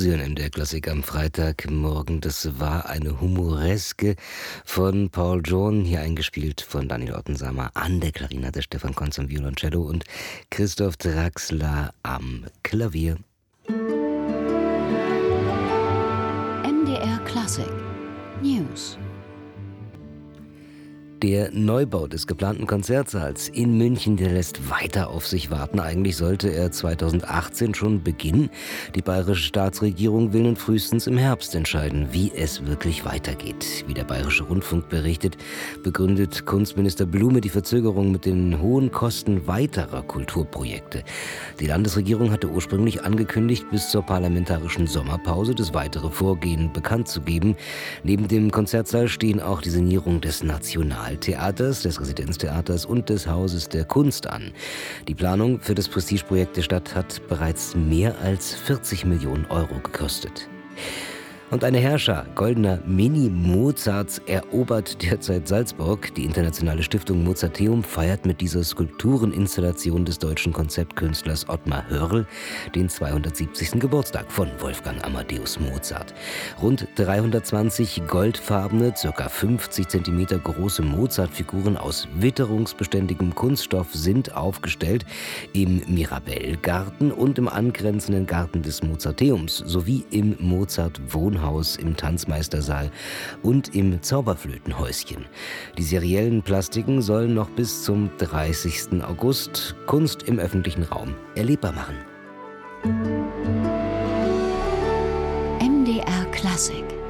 Sie hören MDR Klassik am Freitagmorgen. Das war eine Humoreske von Paul John, hier eingespielt von Daniel Ottensamer an der Klarinette, Stefan Konz am Violoncello und Christoph Draxler am Klavier. MDR Klassik News. Der Neubau des geplanten Konzertsaals in München, der lässt weiter auf sich warten. Eigentlich sollte er 2018 schon beginnen. Die bayerische Staatsregierung will nun frühestens im Herbst entscheiden, wie es wirklich weitergeht. Wie der Bayerische Rundfunk berichtet, begründet Kunstminister Blume die Verzögerung mit den hohen Kosten weiterer Kulturprojekte. Die Landesregierung hatte ursprünglich angekündigt, bis zur parlamentarischen Sommerpause das weitere Vorgehen bekannt zu geben. Neben dem Konzertsaal stehen auch die Sanierung des Nationaltheaters, des Residenztheaters und des Hauses der Kunst an. Die Planung für das Prestigeprojekt der Stadt hat bereits mehr als 40 Millionen Euro gekostet. Und eine Herrscher goldener Mini-Mozarts erobert derzeit Salzburg. Die internationale Stiftung Mozarteum feiert mit dieser Skulptureninstallation des deutschen Konzeptkünstlers Ottmar Hörl den 270. Geburtstag von Wolfgang Amadeus Mozart. Rund 320 goldfarbene, ca. 50 cm große Mozart-Figuren aus witterungsbeständigem Kunststoff sind aufgestellt im Mirabellgarten und im angrenzenden Garten des Mozarteums sowie im Mozart-Wohnhaus im Tanzmeistersaal und im Zauberflötenhäuschen. Die seriellen Plastiken sollen noch bis zum 30. August Kunst im öffentlichen Raum erlebbar machen. MDR Klassik.